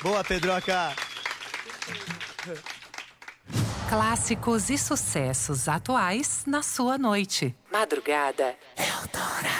Boa, Pedroca! Clássicos e sucessos atuais na sua noite. Madrugada Eldorado.